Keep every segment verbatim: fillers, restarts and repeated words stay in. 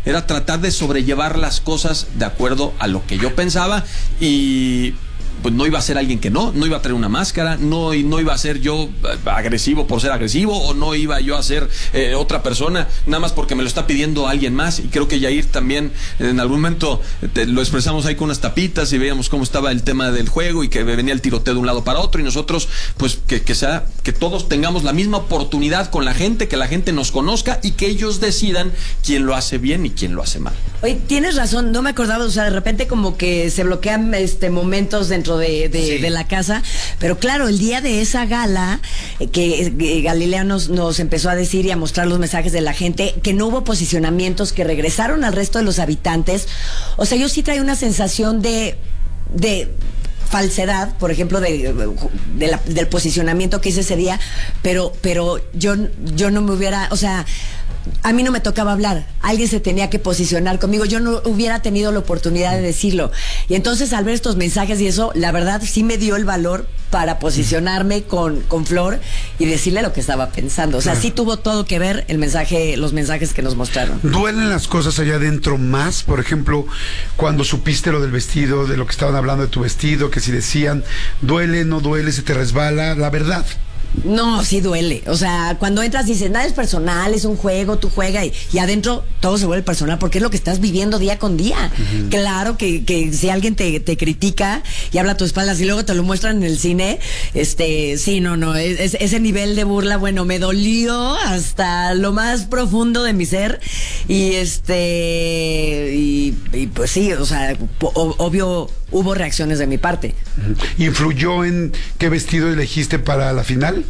era tratar de sobrellevar las cosas de acuerdo a lo que yo pensaba y pues no iba a ser alguien que no, no iba a traer una máscara, no, no iba a ser yo agresivo por ser agresivo, o no iba yo a ser eh, otra persona, nada más porque me lo está pidiendo alguien más. Y creo que Yair también en algún momento te, lo expresamos ahí con unas tapitas y veíamos cómo estaba el tema del juego y que venía el tiroteo de un lado para otro, y nosotros pues que, que sea, que todos tengamos la misma oportunidad con la gente, que la gente nos conozca y que ellos decidan quién lo hace bien y quién lo hace mal. Oye, tienes razón, no me acordaba, o sea, de repente como que se bloquean este momentos dentro de, de, sí. de la casa, pero claro, el día de esa gala que, que Galilea nos, nos empezó a decir y a mostrar los mensajes de la gente, que no hubo posicionamientos, que regresaron al resto de los habitantes, o sea, yo sí traía una sensación de de falsedad, por ejemplo, de, de la, del posicionamiento que hice ese día, pero pero yo yo no me hubiera, o sea, a mí no me tocaba hablar, alguien se tenía que posicionar conmigo, yo no hubiera tenido la oportunidad de decirlo. Y entonces al ver estos mensajes y eso, la verdad sí me dio el valor para posicionarme con, con Flor y decirle lo que estaba pensando. O sea, claro, sí tuvo todo que ver el mensaje, los mensajes que nos mostraron. ¿Duelen las cosas allá adentro más? Por ejemplo, cuando supiste lo del vestido, de lo que estaban hablando de tu vestido, que si decían, ¿duele, no duele, se te resbala? La verdad. No, sí duele. O sea, cuando entras dices, nada es personal, es un juego, tú juegas y, y adentro todo se vuelve personal porque es lo que estás viviendo día con día. Uh-huh. Claro que, que si alguien te, te critica y habla a tu espaldas y luego te lo muestran en el cine, este, sí, no, no, es, ese nivel de burla, bueno, me dolió hasta lo más profundo de mi ser y este, y, y pues sí, o sea, o, obvio hubo reacciones de mi parte. Uh-huh. ¿Influyó en qué vestido elegiste para la final?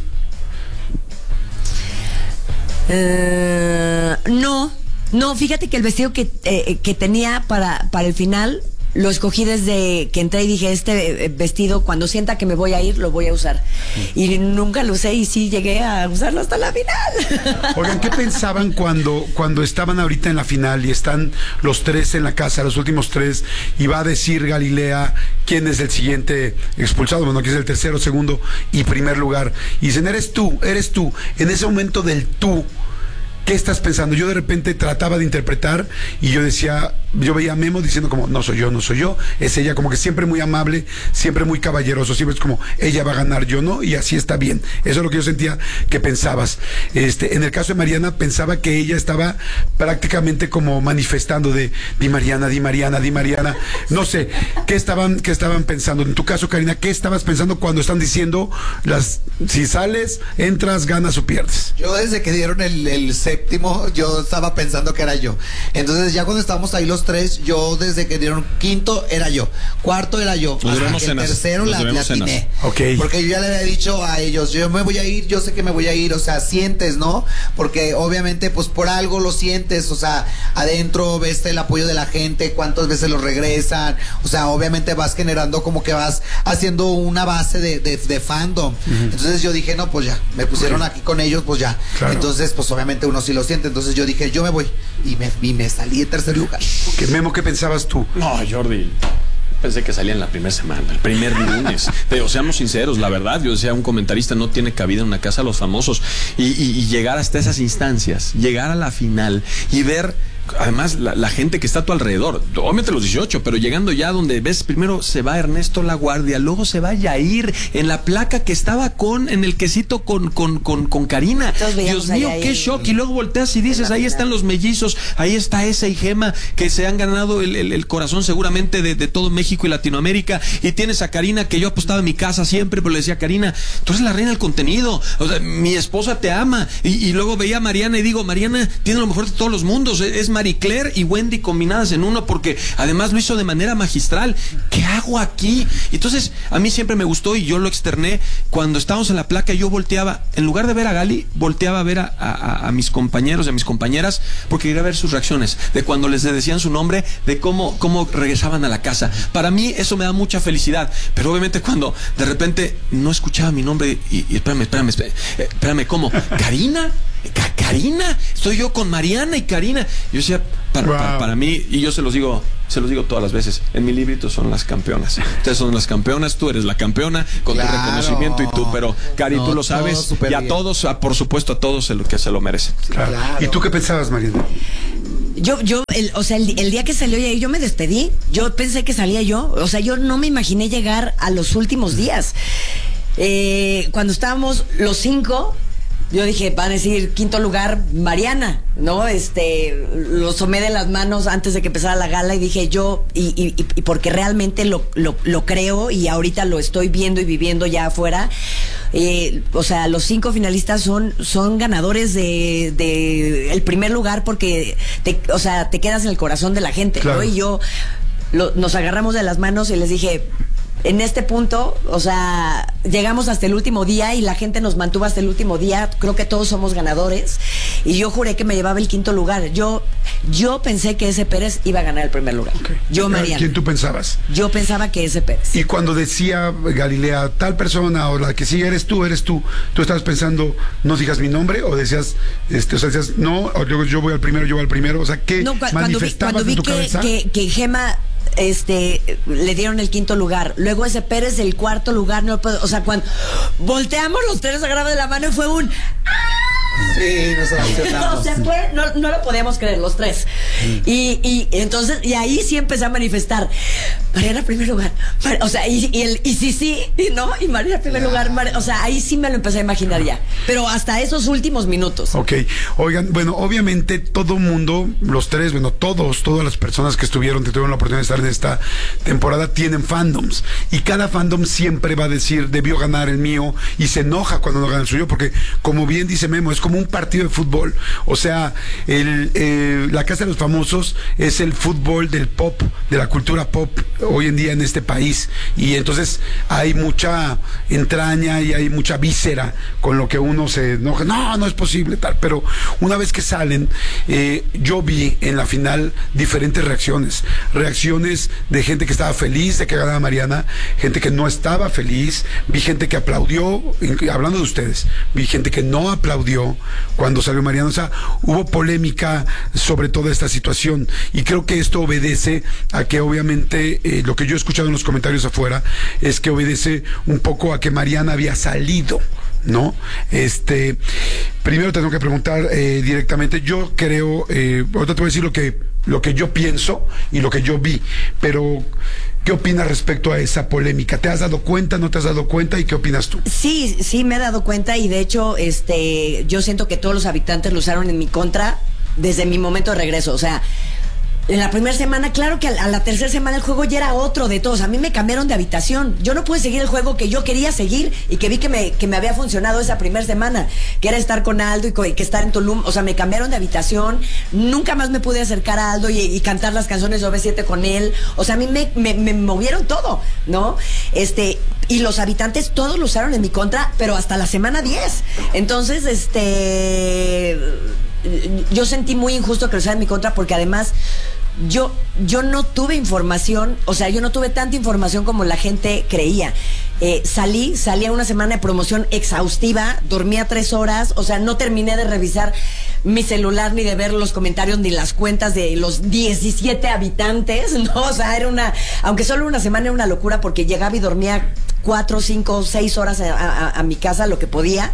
Uh, no, no, fíjate que el vestido que, eh, que tenía para, para el final lo escogí desde que entré y dije, este vestido cuando sienta que me voy a ir, lo voy a usar. Y nunca lo usé y sí llegué a usarlo hasta la final. Oigan, ¿qué pensaban cuando, cuando estaban ahorita en la final y están los tres en la casa, los últimos tres, y va a decir Galilea quién es el siguiente expulsado, bueno, quién es el tercero, segundo y primer lugar? Y dicen, eres tú, eres tú. En ese momento del tú, ¿qué estás pensando? Yo de repente trataba de interpretar y yo decía, yo veía a Memo diciendo como, no soy yo, no soy yo, es ella, como que siempre muy amable, siempre muy caballeroso, siempre es como, ella va a ganar, yo no, y así está bien. Eso es lo que yo sentía que pensabas. Este, en el caso de Mariana, pensaba que ella estaba prácticamente como manifestando de, di Mariana, di Mariana, di Mariana, no sé, ¿qué estaban, qué estaban pensando? En tu caso, Karina, ¿qué estabas pensando cuando están diciendo las, si sales, entras, ganas o pierdes? Yo desde que dieron el, el séptimo, yo estaba pensando que era yo. Entonces ya cuando estábamos ahí los tres, yo desde que dieron quinto era yo, cuarto era yo, Nos hasta que el cenas. tercero Nos la, la atiné. Okay. Porque yo ya le había dicho a ellos, yo me voy a ir, yo sé que me voy a ir, o sea, sientes, ¿no? Porque obviamente pues por algo lo sientes, o sea, adentro ves el apoyo de la gente, cuántas veces lo regresan, o sea, obviamente vas generando como que vas haciendo una base de, de, de fandom. Uh-huh. Entonces yo dije, no, pues ya, me pusieron okay. aquí con ellos, pues ya. Claro. Entonces, pues obviamente uno sí lo siente, entonces yo dije, yo me voy, y me, y me salí de tercer lugar. ¿Qué, Memo, qué pensabas tú? No, Jordi, pensé que salía en la primera semana, el primer lunes. Pero seamos sinceros, la verdad, yo decía, un comentarista no tiene cabida en una casa de los famosos. Y, y, y llegar hasta esas instancias, llegar a la final y ver, además, la, la gente que está a tu alrededor, obviamente los dieciocho, pero llegando ya donde ves, primero se va Ernesto Laguardia, luego se va Yair, en la placa que estaba con, en el quesito con, con, con, con Karina. Dios mío, qué shock. Y luego volteas y dices, ahí están los mellizos, ahí está esa y Gema, que se han ganado el, el, el corazón seguramente de, de todo México y Latinoamérica. Y tienes a Karina, que yo apostaba en mi casa siempre, pero le decía, Karina, tú eres la reina del contenido, o sea, mi esposa te ama. Y, y luego veía a Mariana y digo, Mariana tiene lo mejor de todos los mundos, es Marie Claire y Wendy combinadas en uno, porque además lo hizo de manera magistral. ¿Qué hago aquí? Entonces, a mí siempre me gustó y yo lo externé. Cuando estábamos en la placa, yo volteaba, en lugar de ver a Gali, volteaba a ver a, a, a mis compañeros y a mis compañeras, porque quería ver sus reacciones, de cuando les decían su nombre, de cómo, cómo regresaban a la casa. Para mí eso me da mucha felicidad, pero obviamente cuando de repente no escuchaba mi nombre y, y espérame, espérame, espérame, espérame, ¿cómo? ¿Karina? Karina, estoy yo con Mariana y Karina. Yo decía, para, wow. para, para mí, y yo se los digo, se los digo todas las veces, en mi librito son las campeonas. Ustedes son las campeonas, tú eres la campeona, con claro. tu reconocimiento y tú, pero Cari, no, tú lo sabes, y a bien. todos, a, por supuesto a todos el que se lo merecen. Claro. Claro. ¿Y tú qué pensabas, Mariana? Yo, yo, el, o sea, el, el día que salió ya yo me despedí. Yo pensé que salía yo. O sea, yo no me imaginé llegar a los últimos días. Eh, cuando estábamos los cinco, yo dije, van a decir quinto lugar Mariana, ¿no? Este, lo tomé de las manos antes de que empezara la gala y dije yo, y, y, y porque realmente lo, lo, lo creo y ahorita lo estoy viendo y viviendo ya afuera. Eh, o sea, los cinco finalistas son, son ganadores de, de el primer lugar porque, te, o sea, te quedas en el corazón de la gente, claro. ¿no? Y yo, lo, nos agarramos de las manos y les dije, en este punto, o sea, llegamos hasta el último día y la gente nos mantuvo hasta el último día. Creo que todos somos ganadores. Y yo juré que me llevaba el quinto lugar. Yo yo pensé que ese Pérez iba a ganar el primer lugar. Okay. Yo, Mariana. ¿Quién tú pensabas? Yo pensaba que ese Pérez. Y cuando decía Galilea, tal persona o la que sigue eres tú, eres tú, ¿tú estabas pensando, no digas mi nombre? ¿O decías, este, o sea, decías, no, o yo, yo voy al primero, yo voy al primero? O sea, ¿qué no, cu manifestabas cuando vi, en tu cuando vi cabeza? Que, que, que Gema... este le dieron el quinto lugar, luego ese Pérez el cuarto lugar, no puedo, o sea, cuando volteamos los tres agarrados de la mano y fue un sí, nos no, se fue, no, no lo podíamos creer los tres. Y, y entonces, y ahí sí empecé a manifestar, Mariana primer lugar, Mar, o sea, y, y el y sí, sí, y no, y Mariana primer yeah. lugar, Mar, o sea, ahí sí me lo empecé a imaginar ya. Pero hasta esos últimos minutos. Ok, oigan, bueno, obviamente todo mundo, los tres, bueno, todos, todas las personas que estuvieron, que tuvieron la oportunidad de estar en esta temporada, tienen fandoms. Y cada fandom siempre va a decir, debió ganar el mío, y se enoja cuando no gana el suyo, porque como bien dice Memo, es como un partido de fútbol. O sea, el, eh, la Casa de los Famosos es el fútbol del pop, de la cultura pop hoy en día en este país. Y entonces hay mucha entraña y hay mucha víscera con lo que uno se enoja. No, no es posible, tal. Pero una vez que salen, eh, yo vi en la final diferentes reacciones. Reacciones de gente que estaba feliz de que ganara Mariana, gente que no estaba feliz, vi gente que aplaudió, hablando de ustedes, vi gente que no aplaudió cuando salió Mariana. O sea, hubo polémica sobre toda esta situación y creo que esto obedece a que obviamente eh, lo que yo he escuchado en los comentarios afuera es que obedece un poco a que Mariana había salido, ¿no? Este, primero tengo que preguntar eh, directamente, yo creo, eh, ahorita te voy a decir lo que, lo que yo pienso y lo que yo vi, pero ¿qué opinas respecto a esa polémica? ¿Te has dado cuenta, no te has dado cuenta y qué opinas tú? Sí, sí me he dado cuenta y de hecho, este, yo siento que todos los habitantes lo usaron en mi contra desde mi momento de regreso, o sea, en la primera semana, claro que a la, a la tercera semana el juego ya era otro de todos. A mí me cambiaron de habitación. Yo no pude seguir el juego que yo quería seguir y que vi que me, que me había funcionado esa primera semana, que era estar con Aldo y, co y que estar en Tulum. O sea, me cambiaron de habitación. Nunca más me pude acercar a Aldo y, y cantar las canciones de O V siete con él. O sea, a mí me, me, me movieron todo, ¿no? Este, y los habitantes todos lo usaron en mi contra, pero hasta la semana diez. Entonces, este... yo sentí muy injusto que lo usaran en mi contra porque además yo yo no tuve información, o sea, yo no tuve tanta información como la gente creía. Eh, salí, salí a una semana de promoción exhaustiva, dormía tres horas, o sea, no terminé de revisar mi celular ni de ver los comentarios ni las cuentas de los diecisiete habitantes, ¿no? O sea, era una, aunque solo una semana era una locura porque llegaba y dormía cuatro, cinco, seis horas a, a, a mi casa, lo que podía,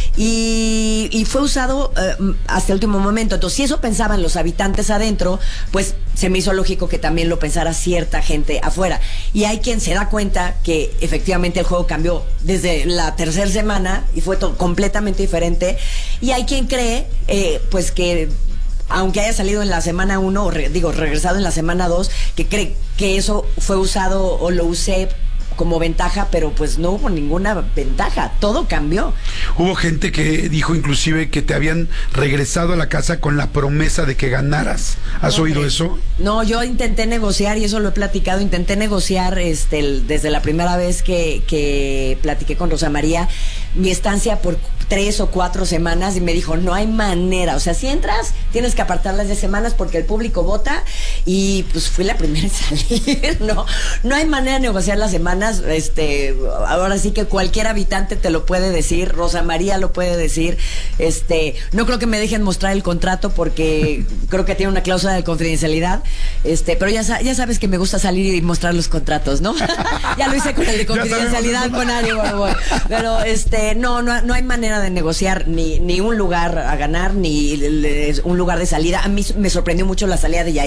y, y fue usado uh, hasta el último momento. Entonces, si eso pensaban los habitantes adentro, pues se me hizo lógico que también lo pensara cierta gente afuera. Y hay quien se da cuenta que efectivamente el juego cambió desde la tercera semana y fue completamente diferente. Y hay quien cree, eh, pues que aunque haya salido en la semana uno, o re, digo, regresado en la semana dos, que cree que eso fue usado o lo usé como ventaja, pero pues no hubo ninguna ventaja, todo cambió. Hubo gente que dijo inclusive que te habían regresado a la casa con la promesa de que ganaras. ¿Has okay. oído eso? No, yo intenté negociar y eso lo he platicado, intenté negociar este el, desde la primera vez que, que platiqué con Rosa María mi estancia por tres o cuatro semanas y me dijo, no hay manera, o sea, si entras tienes que apartar las diez semanas porque el público vota y pues fui la primera en salir, ¿no? No hay manera de negociar las semanas, este, ahora sí que cualquier habitante te lo puede decir, Rosa María lo puede decir, este, no creo que me dejen mostrar el contrato porque creo que tiene una cláusula de confidencialidad, este, pero ya, ya sabes que me gusta salir y mostrar los contratos, ¿no? Ya lo hice con el de confidencialidad con Ari Boroboy, pero este, no, no, no hay manera de negociar ni, ni un lugar a ganar, ni un lugar de salida. A mí me sorprendió mucho la salida de Yair.